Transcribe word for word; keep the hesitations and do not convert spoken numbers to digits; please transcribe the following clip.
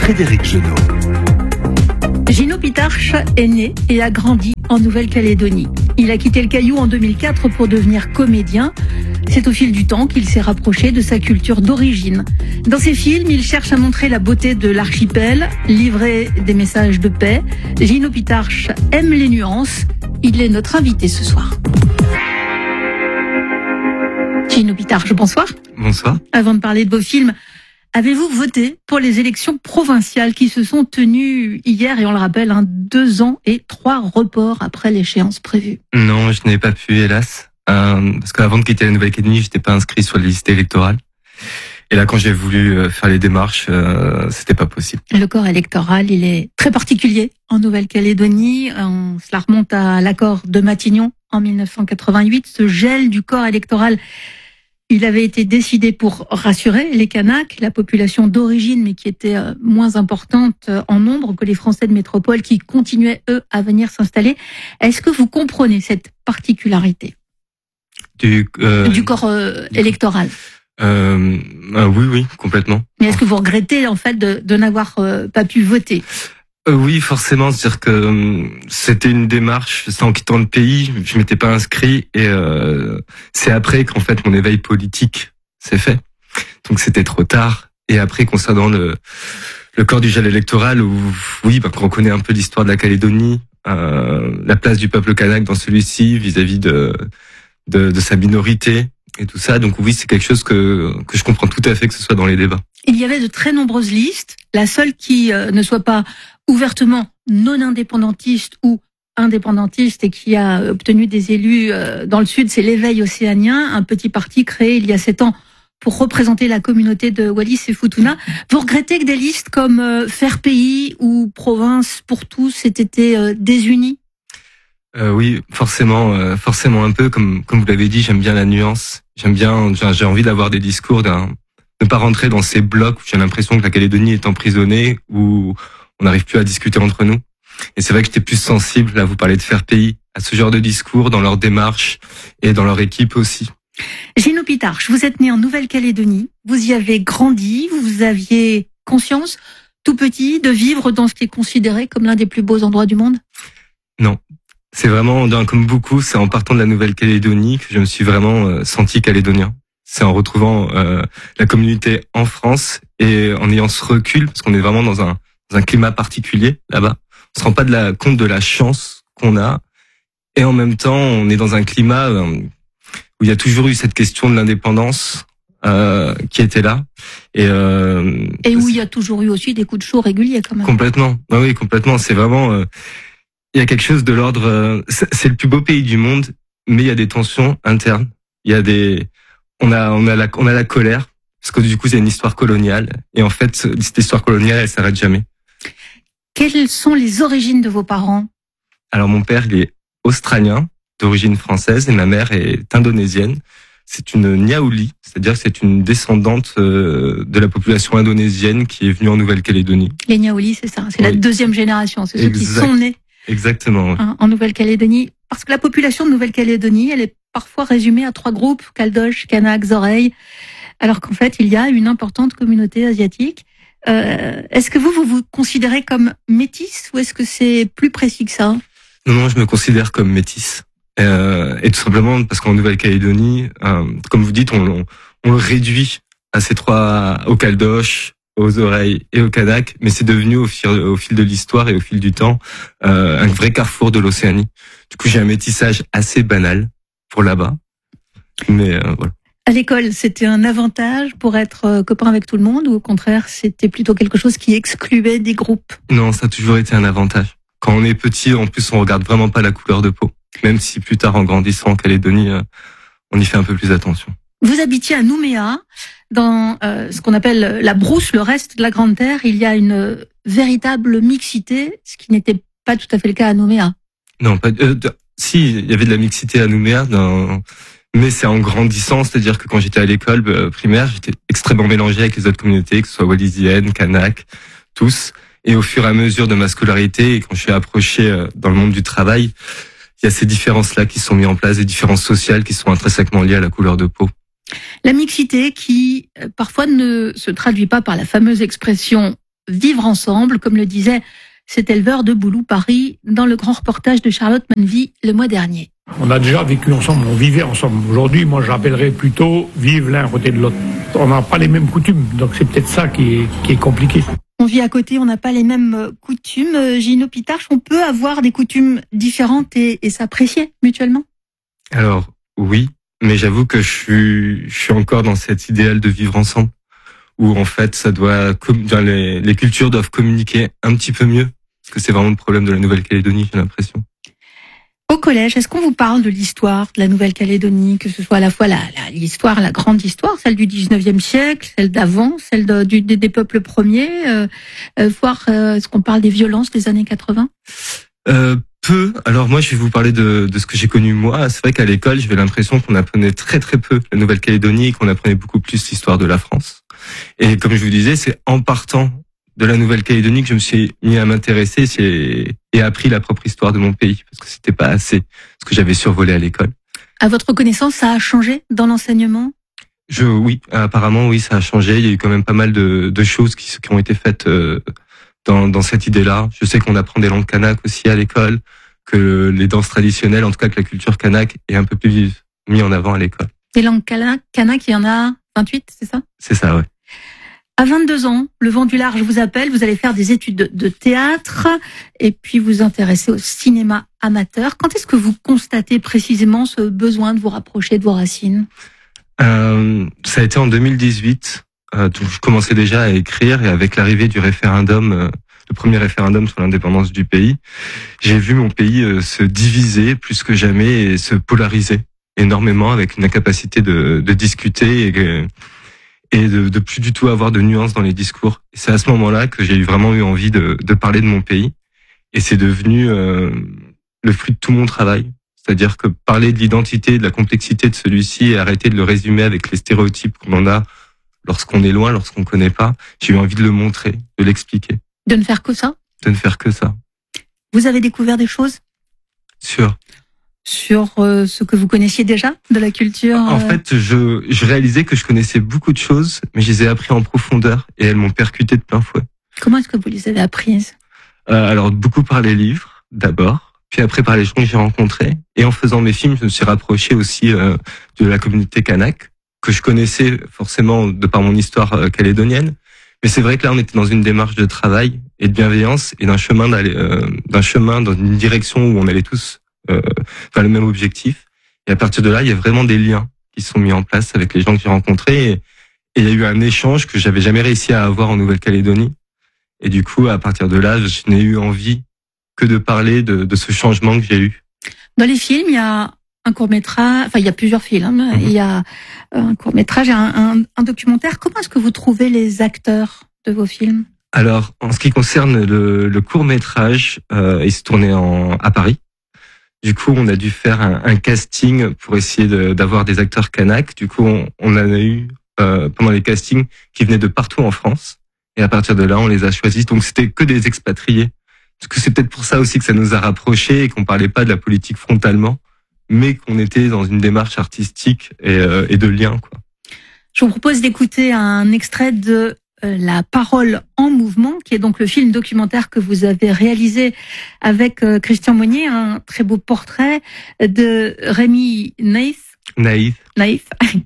Frédéric Genot. Gino Pitarch est né et a grandi en Nouvelle-Calédonie. Il a quitté le Caillou en deux mille quatre pour devenir comédien. C'est au fil du temps qu'il s'est rapproché de sa culture d'origine. Dans ses films, il cherche à montrer la beauté de l'archipel, livrer des messages de paix. Gino Pitarch aime les nuances. Il est notre invité ce soir. Gino Pitarch, bonsoir. Bonsoir. Avant de parler de vos films, avez-vous voté pour les élections provinciales qui se sont tenues hier, et on le rappelle, hein, deux ans et trois reports après l'échéance prévue? Non, je n'ai pas pu, hélas. Euh, parce qu'avant de quitter la Nouvelle-Calédonie, j'étais pas inscrit sur les listes électorales. Et là, quand j'ai voulu faire les démarches, euh, c'était pas possible. Le corps électoral, il est très particulier en Nouvelle-Calédonie. On, cela remonte à l'accord de Matignon en mille neuf cent quatre-vingt-huit. Ce gel du corps électoral, il avait été décidé pour rassurer les Kanaks, la population d'origine, mais qui était moins importante en nombre que les Français de métropole qui continuaient, eux, à venir s'installer. Est-ce que vous comprenez cette particularité du, euh, du corps euh, électoral? Euh, euh, oui, oui, complètement. Mais est-ce que vous regrettez en fait de, de n'avoir euh, pas pu voter? euh, Oui, forcément. C'est-à-dire que euh, c'était une démarche, en quittant le pays, je m'étais pas inscrit, et euh, c'est après qu'en fait mon éveil politique s'est fait. Donc c'était trop tard. Et après, concernant le le corps du gel électoral, où oui, bah, on connaît un peu l'histoire de la Calédonie, euh, la place du peuple kanak dans celui-ci vis-à-vis de de, de sa minorité. Et tout ça, donc oui, c'est quelque chose que que je comprends tout à fait que ce soit dans les débats. Il y avait de très nombreuses listes. La seule qui euh, ne soit pas ouvertement non indépendantiste ou indépendantiste et qui a obtenu des élus euh, dans le sud, c'est l'Éveil océanien, un petit parti créé il y a sept ans pour représenter la communauté de Wallis et Futuna. Vous regrettez que des listes comme euh, Faire Pays ou Province pour tous aient été euh, désunies? Euh, oui, forcément, euh, forcément un peu. Comme comme vous l'avez dit, j'aime bien la nuance. J'aime bien, j'ai envie d'avoir des discours, d'un, ne pas rentrer dans ces blocs où j'ai l'impression que la Calédonie est emprisonnée, où on n'arrive plus à discuter entre nous. Et c'est vrai que j'étais plus sensible, là, vous parlez de Faire Pays, à ce genre de discours dans leur démarche et dans leur équipe aussi. Gino Pitarch, vous êtes né en Nouvelle-Calédonie, vous y avez grandi, vous aviez conscience, tout petit, de vivre dans ce qui est considéré comme l'un des plus beaux endroits du monde? Non. C'est vraiment, comme beaucoup, c'est en partant de la Nouvelle-Calédonie que je me suis vraiment euh, senti calédonien. C'est en retrouvant euh, la communauté en France et en ayant ce recul, parce qu'on est vraiment dans un, dans un climat particulier là-bas. On se rend pas de la, compte de la chance qu'on a, et en même temps, on est dans un climat euh, où il y a toujours eu cette question de l'indépendance euh, qui était là. Et, euh, et où il y a toujours eu aussi des coups de chaud réguliers quand même. Complètement, ah oui, complètement. C'est vraiment... Euh, il y a quelque chose de l'ordre, c'est le plus beau pays du monde, mais il y a des tensions internes. Il y a des, on a, on a la, on a la colère, parce que du coup, c'est une histoire coloniale. Et en fait, cette histoire coloniale, elle s'arrête jamais. Quelles sont les origines de vos parents? Alors, mon père, il est australien, d'origine française, et ma mère est indonésienne. C'est une Niaouli, c'est-à-dire que c'est une descendante de la population indonésienne qui est venue en Nouvelle-Calédonie. Les Niaouli, c'est ça, c'est oui. La deuxième génération, c'est ceux exact. Qui sont nés. Exactement. Hein, en Nouvelle-Calédonie. Parce que la population de Nouvelle-Calédonie, elle est parfois résumée à trois groupes, Caldoches, Kanaks, Zoreilles, alors qu'en fait, il y a une importante communauté asiatique. Euh, est-ce que vous, vous vous considérez comme métis ou est-ce que c'est plus précis que ça? Non, non, je me considère comme métis. Euh, et tout simplement parce qu'en Nouvelle-Calédonie, euh, comme vous dites, on, on, on le réduit à ces trois, aux Caldoches, aux oreilles et au Kanak, mais c'est devenu au fil, au fil de l'histoire et au fil du temps euh, un vrai carrefour de l'Océanie. Du coup, j'ai un métissage assez banal pour là-bas, mais euh, voilà. À l'école, c'était un avantage pour être copain avec tout le monde ou au contraire, c'était plutôt quelque chose qui excluait des groupes? Non, ça a toujours été un avantage. Quand on est petit, en plus, on regarde vraiment pas la couleur de peau, même si plus tard, en grandissant en Calédonie, euh, on y fait un peu plus attention. Vous habitiez à Nouméa, dans euh, ce qu'on appelle la brousse, le reste de la Grande Terre. Il y a une euh, véritable mixité, ce qui n'était pas tout à fait le cas à Nouméa. Non, pas. Euh, si, il y avait de la mixité à Nouméa, dans, mais c'est en grandissant, c'est-à-dire que quand j'étais à l'école euh, primaire, j'étais extrêmement mélangé avec les autres communautés, que ce soit wallisienne, kanak, tous. Et au fur et à mesure de ma scolarité, et quand je suis approché euh, dans le monde du travail, il y a ces différences-là qui sont mises en place, des différences sociales qui sont intrinsèquement liées à la couleur de peau. La mixité qui, euh, parfois, ne se traduit pas par la fameuse expression vivre ensemble, comme le disait cet éleveur de Boulou, Paris, dans le grand reportage de Charlotte Manvy le mois dernier. On a déjà vécu ensemble, on vivait ensemble. Aujourd'hui, moi, j'appellerais plutôt vivre l'un à côté de l'autre. On n'a pas les mêmes coutumes, donc c'est peut-être ça qui est, qui est compliqué. On vit à côté, on n'a pas les mêmes coutumes. Gino Pitarch, on peut avoir des coutumes différentes et, et s'apprécier mutuellement? Alors, oui, mais j'avoue que je suis, je suis encore dans cet idéal de vivre ensemble, où en fait, ça doit, les, les cultures doivent communiquer un petit peu mieux, parce que c'est vraiment le problème de la Nouvelle-Calédonie, j'ai l'impression. Au collège, est-ce qu'on vous parle de l'histoire de la Nouvelle-Calédonie, que ce soit à la fois la, la, l'histoire, la grande histoire, celle du dix-neuvième siècle, celle d'avant, celle de, du, des, des peuples premiers, euh, euh, voire euh, est-ce qu'on parle des violences des années quatre-vingts? euh, Peu. Alors moi, je vais vous parler de, de ce que j'ai connu moi. C'est vrai qu'à l'école, j'avais l'impression qu'on apprenait très très peu la Nouvelle-Calédonie et qu'on apprenait beaucoup plus l'histoire de la France. Et comme je vous disais, c'est en partant de la Nouvelle-Calédonie que je me suis mis à m'intéresser et appris la propre histoire de mon pays, parce que c'était pas assez ce que j'avais survolé à l'école. À votre connaissance, ça a changé dans l'enseignement? Je, oui, apparemment, oui, ça a changé. Il y a eu quand même pas mal de, de choses qui, qui ont été faites euh, dans, dans cette idée-là. Je sais qu'on apprend des langues kanak aussi à l'école, que les danses traditionnelles, en tout cas que la culture kanak est un peu plus mise en avant à l'école. Des langues kanak, kanak, il y en a vingt-huit, c'est ça? C'est ça, ouais. À vingt-deux ans, le vent du large vous appelle, vous allez faire des études de, de théâtre et puis vous intéresser au cinéma amateur. Quand est-ce que vous constatez précisément ce besoin de vous rapprocher de vos racines? euh, Ça a été en deux mille dix-huit. Euh, donc je commençais déjà à écrire et avec l'arrivée du référendum, euh, le premier référendum sur l'indépendance du pays, j'ai vu mon pays euh, se diviser plus que jamais et se polariser énormément avec une incapacité de, de discuter et... et de, de plus du tout avoir de nuances dans les discours. Et c'est à ce moment-là que j'ai vraiment eu envie de, de parler de mon pays. Et c'est devenu euh, le fruit de tout mon travail. C'est-à-dire que parler de l'identité, de la complexité de celui-ci et arrêter de le résumer avec les stéréotypes qu'on en a lorsqu'on est loin, lorsqu'on connaît pas, j'ai eu envie de le montrer, de l'expliquer. De ne faire que ça? De ne faire que ça. Vous avez découvert des choses? Sur Sur euh, ce que vous connaissiez déjà de la culture? euh... En fait, je, je réalisais que je connaissais beaucoup de choses, mais je les ai appris en profondeur et elles m'ont percuté de plein fouet. Comment est-ce que vous les avez apprises? euh, Alors, beaucoup par les livres, d'abord, puis après par les gens que j'ai rencontrés. Et en faisant mes films, je me suis rapproché aussi euh, de la communauté kanak, que je connaissais forcément de par mon histoire euh, calédonienne. Mais c'est vrai que là, on était dans une démarche de travail et de bienveillance et d'un chemin d'aller, euh, d'un chemin dans une direction où on allait tous euh, vers le même objectif. Et à partir de là, il y a vraiment des liens qui sont mis en place avec les gens que j'ai rencontrés. Et, et il y a eu un échange que j'avais jamais réussi à avoir en Nouvelle-Calédonie. Et du coup, à partir de là, je n'ai eu envie que de parler de, de ce changement que j'ai eu. Dans les films, il y a un court-métrage, enfin il y a plusieurs films, hein. Mm-hmm. Il y a un court-métrage et un, un, un documentaire. Comment est-ce que vous trouvez les acteurs de vos films? Alors, en ce qui concerne le, le court-métrage, euh, il se tournait en, à Paris. Du coup, on a dû faire un, un casting pour essayer de, d'avoir des acteurs kanak. Du coup, on, on en a eu euh, pendant les castings qui venaient de partout en France. Et à partir de là, on les a choisis. Donc, c'était que des expatriés. Parce que c'est peut-être pour ça aussi que ça nous a rapprochés et qu'on parlait pas de la politique frontalement, mais qu'on était dans une démarche artistique et, euh, et de lien, quoi. Je vous propose d'écouter un extrait de La parole en mouvement, qui est donc le film documentaire que vous avez réalisé avec Christian Monnier, un très beau portrait de Rémi Naïf. Naïf. Naïf,